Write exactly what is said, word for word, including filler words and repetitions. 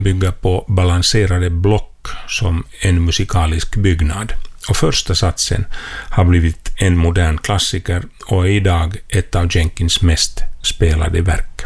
bygger på balanserade block som en musikalisk byggnad. Och första satsen har blivit en modern klassiker och är idag ett av Jenkins mest spelade verk.